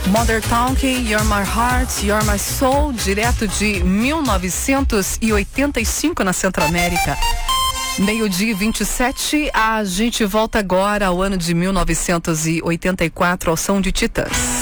Mother Tongue, You're My Heart, You're My Soul, direto de 1985 na Centro-América. Meio-dia 27, a gente volta agora ao ano de 1984 ao som de Titãs.